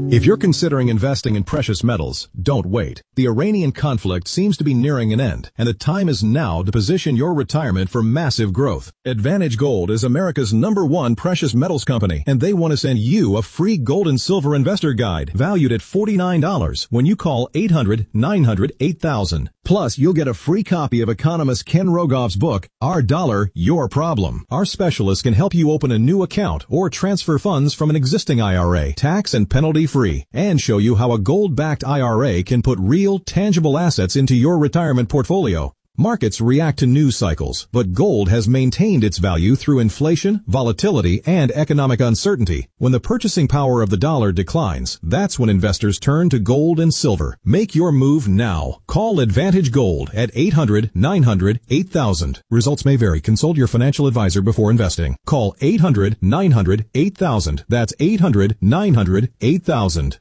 If you're considering investing in precious metals, don't wait. The Iranian conflict seems to be nearing an end, and the time is now to position your retirement for massive growth. Advantage Gold is America's #1 precious metals company, and they want to send you a free gold and silver investor guide valued at $49 when you call 800-900-8000. Plus, you'll get a free copy of economist Ken Rogoff's book, Our Dollar, Your Problem. Our specialists can help you open a new account or transfer funds from an existing IRA, tax and penalty-free, and show you how a gold-backed IRA can put real, tangible assets into your retirement portfolio. Markets react to news cycles, but gold has maintained its value through inflation, volatility, and economic uncertainty. When the purchasing power of the dollar declines, that's when investors turn to gold and silver. Make your move now. Call Advantage Gold at 800-900-8000. Results may vary. Consult your financial advisor before investing. Call 800-900-8000. That's 800-900-8000.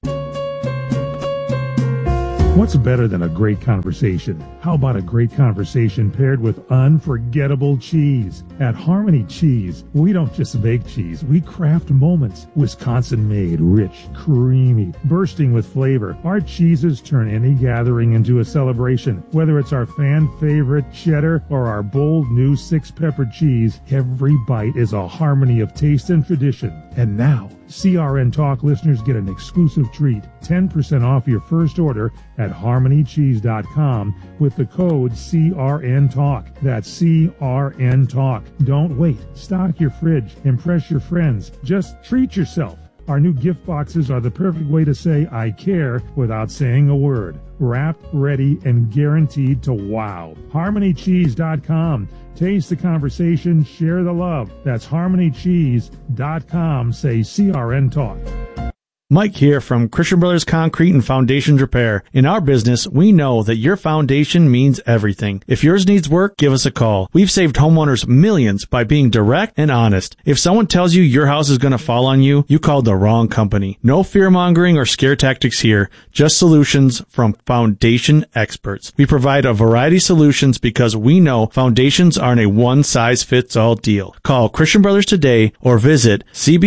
What's better than a great conversation? How about a great conversation paired with unforgettable cheese? At Harmony Cheese, we don't just make cheese, we craft moments. Wisconsin-made, rich, creamy, bursting with flavor. Our cheeses turn any gathering into a celebration. Whether it's our fan-favorite cheddar or our bold new 6-pepper cheese, every bite is a harmony of taste and tradition. And now, CRN Talk listeners get an exclusive treat, 10% off your first order at harmonycheese.com with the code CRN Talk. That's CRN Talk. Don't wait. Stock your fridge. Impress your friends. Just treat yourself. Our new gift boxes are the perfect way to say I care without saying a word. Wrapped, ready, and guaranteed to wow. HarmonyCheese.com. Taste the conversation, share the love. That's HarmonyCheese.com. Say CRN Talk. Mike here from Christian Brothers Concrete and Foundations Repair. In our business, we know that your foundation means everything. If yours needs work, give us a call. We've saved homeowners millions by being direct and honest. If someone tells you your house is going to fall on you, you called the wrong company. No fear-mongering or scare tactics here, just solutions from foundation experts. We provide a variety of solutions because we know foundations aren't a one-size-fits-all deal. Call Christian Brothers today or visit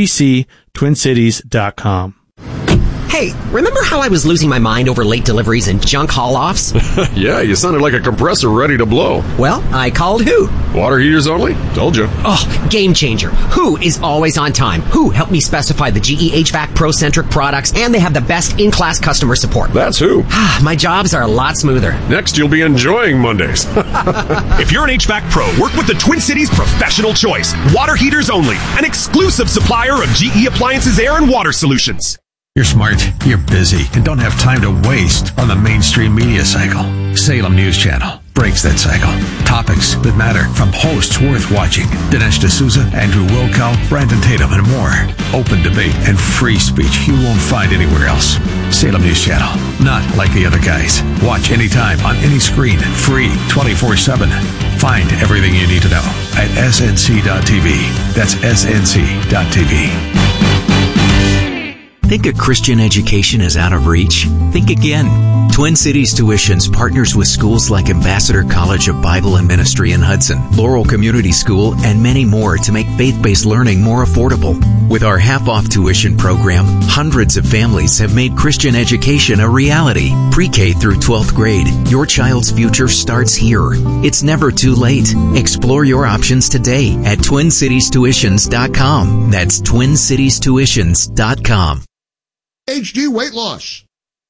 cbctwincities.com. Hey, remember how I was losing my mind over late deliveries and junk haul-offs? Yeah, you sounded like a compressor ready to blow. Well, I called Who. Water heaters only? Told you. Oh, game changer. Who is always on time. Who helped me specify the GE HVAC Pro-centric products, and they have the best in-class customer support. That's Who. My jobs are a lot smoother. Next, you'll be enjoying Mondays. If you're an HVAC pro, work with the Twin Cities Professional Choice. Water heaters only. An exclusive supplier of GE Appliances Air and Water Solutions. You're smart, you're busy, and don't have time to waste on the mainstream media cycle. Salem News Channel breaks that cycle. Topics that matter from hosts worth watching. Dinesh D'Souza, Andrew Wilkow, Brandon Tatum, and more. Open debate and free speech you won't find anywhere else. Salem News Channel. Not like the other guys. Watch anytime on any screen. Free 24/7. Find everything you need to know at snc.tv. That's snc.tv. Think a Christian education is out of reach? Think again. Twin Cities Tuitions partners with schools like Ambassador College of Bible and Ministry in Hudson, Laurel Community School, and many more to make faith-based learning more affordable. With our half-off tuition program, hundreds of families have made Christian education a reality. Pre-K through 12th grade, your child's future starts here. It's never too late. Explore your options today at TwinCitiesTuitions.com. That's TwinCitiesTuitions.com. HD weight loss.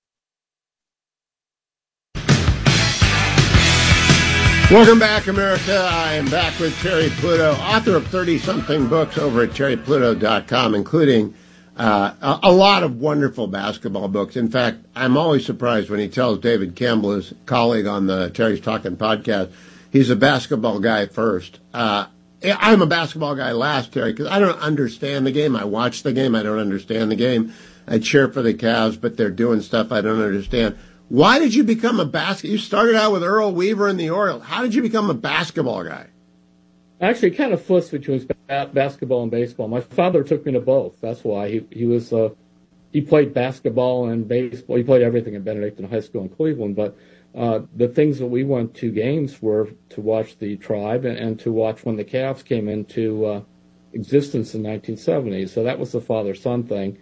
Welcome back, America. I am back with Terry Pluto, author of 30-something books over at terrypluto.com, including a lot of wonderful basketball books. In fact, I'm always surprised when he tells David Campbell, his colleague on the Terry's Talking podcast, he's a basketball guy first. I'm a basketball guy last, Terry, because I don't understand the game. I watch the game. I don't understand the game. I cheer for the Cavs, but they're doing stuff I don't understand. Why did you become a basketball? You started out with Earl Weaver and the Orioles. How did you become a basketball guy? Actually, kind of flipped between basketball and baseball. My father took me to both. That's why he played basketball and baseball. He played everything at Benedictine High School in Cleveland. But the things that we went to games were to watch the Tribe and to watch when the Cavs came into existence in 1970. So that was the father-son thing.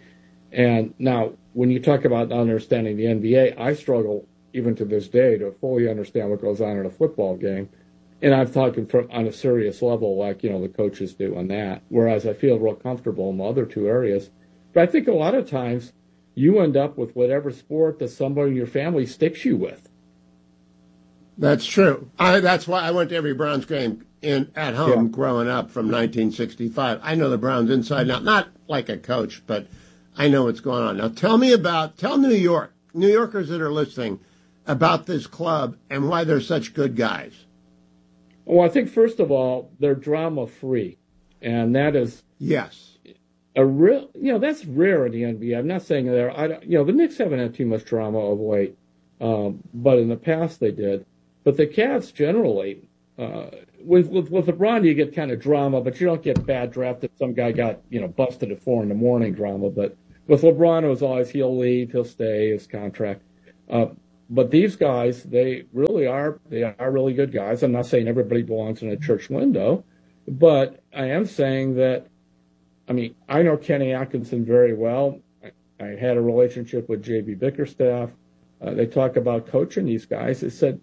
And now, when you talk about understanding the NBA, I struggle even to this day to fully understand what goes on in a football game. And I'm talking on a serious level, like, the coaches do on that, whereas I feel real comfortable in the other two areas. But I think a lot of times you end up with whatever sport that somebody in your family sticks you with. That's true. That's why I went to every Browns game at home growing up from 1965. I know the Browns inside and out, not like a coach, but I know what's going on. Now tell New Yorkers that are listening about this club and why they're such good guys. Well, I think, first of all, they're drama-free, and that is a real, that's rare in the NBA. I'm not saying the Knicks haven't had too much drama of late, but in the past they did. But the Cavs generally, with LeBron, you get kind of drama, but you don't get bad draft that some guy got, busted at 4 a.m. drama. But with LeBron, it was always he'll leave, he'll stay, his contract. But these guys, they are really good guys. I'm not saying everybody belongs in a church window, but I am saying that, I know Kenny Atkinson very well. I had a relationship with J.B. Bickerstaff. They talk about coaching these guys. It said,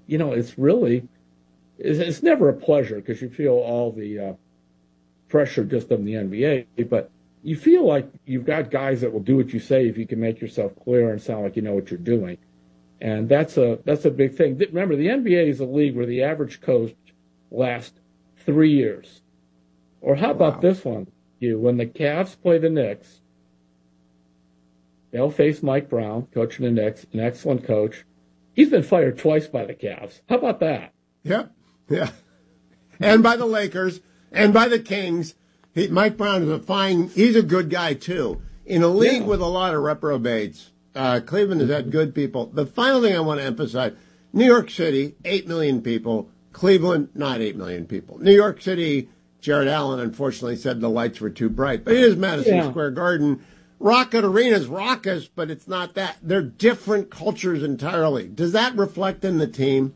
it's never a pleasure because you feel all the pressure just of the NBA, but you feel like you've got guys that will do what you say if you can make yourself clear and sound like you know what you're doing. And that's a big thing. Remember, the NBA is a league where the average coach lasts 3 years. Or how about this one? When the Cavs play the Knicks, they'll face Mike Brown, coaching the Knicks, an excellent coach. He's been fired twice by the Cavs. How about that? Yeah. And by the Lakers, and by the Kings. Mike Brown is he's a good guy, too. In a league with a lot of reprobates, Cleveland has had good people. The final thing I want to emphasize, New York City, 8 million people. Cleveland, not 8 million people. New York City, Jared Allen, unfortunately, said the lights were too bright. But it is Madison Square Garden. Rocket Arena's raucous, but it's not that. They're different cultures entirely. Does that reflect in the team?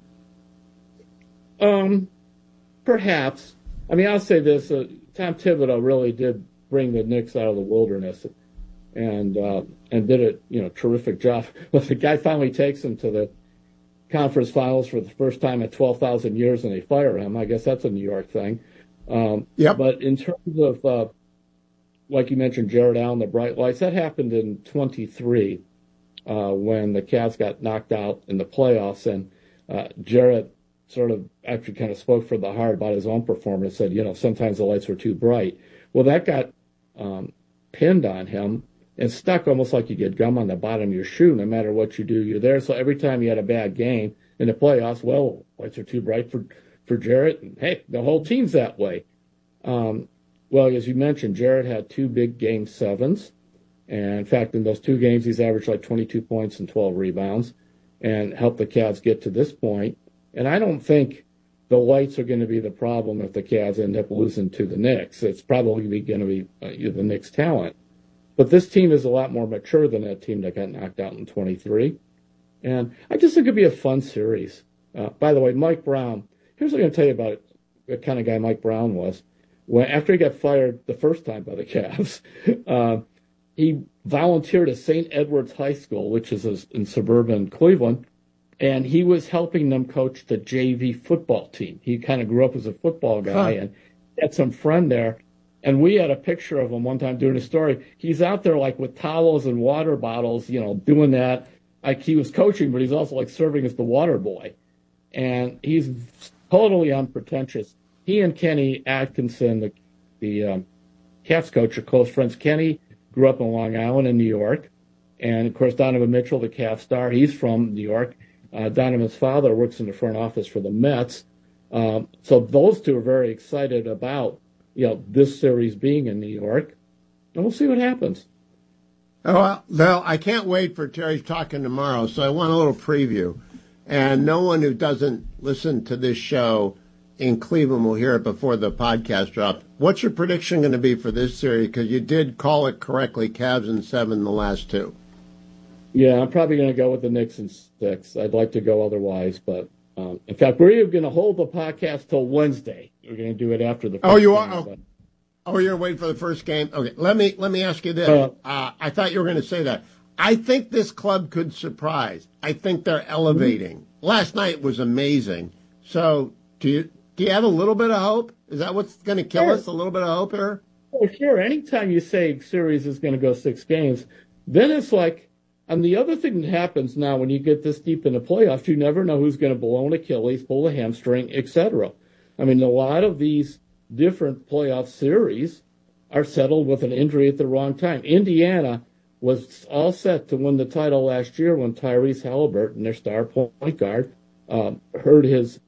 Perhaps. I'll say this. Tom Thibodeau really did bring the Knicks out of the wilderness and did a terrific job. Well, the guy finally takes them to the conference finals for the first time in 12,000 years, and they fire him. I guess that's a New York thing. But in terms of, like you mentioned, Jared Allen, the bright lights, that happened in 23 when the Cavs got knocked out in the playoffs, and Jared sort of actually kind of spoke from the heart about his own performance, said, sometimes the lights were too bright. Well, that got pinned on him and stuck almost like you get gum on the bottom of your shoe. No matter what you do, you're there. So every time you had a bad game in the playoffs, well, lights are too bright for Jarrett. And hey, the whole team's that way. Well, as you mentioned, Jarrett had 2 big game 7s. And in fact, in those 2 games, he's averaged like 22 points and 12 rebounds and helped the Cavs get to this point. And I don't think the lights are going to be the problem if the Cavs end up losing to the Knicks. It's probably going to be the Knicks' talent. But this team is a lot more mature than that team that got knocked out in 23. And I just think it'd be a fun series. By the way, Mike Brown, here's what I'm going to tell you about what kind of guy Mike Brown was. After he got fired the first time by the Cavs, he volunteered at St. Edward's High School, which is in suburban Cleveland, and he was helping them coach the JV football team. He kind of grew up as a football guy and had some friend there. And we had a picture of him one time doing a story. He's out there like with towels and water bottles, doing that. Like he was coaching, but he's also like serving as the water boy. And he's totally unpretentious. He and Kenny Atkinson, the Cavs coach, are close friends. Kenny grew up in Long Island in New York. And, of course, Donovan Mitchell, the Cavs star, he's from New York. Donovan's father works in the front office for the Mets. So those two are very excited about, this series being in New York. And we'll see what happens. Oh, well, I can't wait for Terry's talking tomorrow, so I want a little preview. And no one who doesn't listen to this show in Cleveland will hear it before the podcast drops. What's your prediction going to be for this series? Because you did call it correctly, Cavs in 7 the last 2. Yeah, I'm probably going to go with the Knicks in 6. I'd like to go otherwise, but in fact, we're even going to hold the podcast till Wednesday. We're going to do it after the. Oh, you are. Oh, you're waiting for the first game? Okay, let me ask you this. I thought you were going to say that. I think this club could surprise. I think they're elevating. Last night was amazing. So do you have a little bit of hope? Is that what's going to kill us, a little bit of hope here? Oh, sure. Anytime you say series is going to go 6 games, then it's like, and the other thing that happens now when you get this deep in the playoffs, you never know who's going to blow an Achilles, pull a hamstring, etc. I mean, a lot of these different playoff series are settled with an injury at the wrong time. Indiana was all set to win the title last year when Tyrese Halliburton, their star point guard, hurt his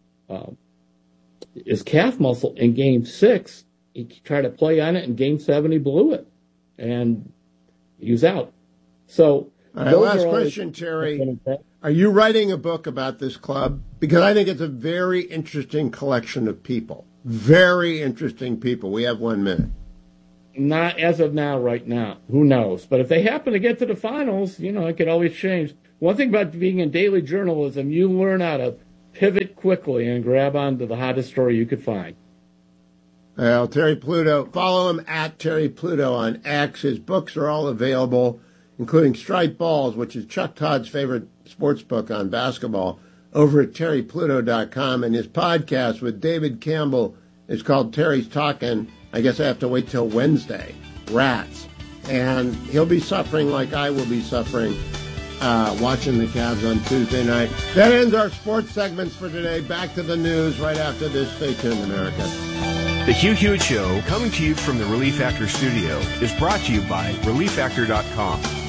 calf muscle in Game 6. He tried to play on it in Game 7. He blew it, and he was out. So, all right, last question, Terry. Are you writing a book about this club? Because I think it's a very interesting collection of people. Very interesting people. We have 1 minute. Not as of now, right now. Who knows? But if they happen to get to the finals, it could always change. One thing about being in daily journalism, you learn how to pivot quickly and grab onto the hottest story you could find. Well, Terry Pluto, follow him at Terry Pluto on X. His books are all available, including Striped Balls, which is Chuck Todd's favorite sports book on basketball, over at terrypluto.com. And his podcast with David Campbell is called Terry's Talkin'. I guess I have to wait till Wednesday. Rats. And he'll be suffering like I will be suffering watching the Cavs on Tuesday night. That ends our sports segments for today. Back to the news right after this. Stay tuned, America. The Hugh Hewitt Show, coming to you from the Relief Factor studio, is brought to you by ReliefFactor.com.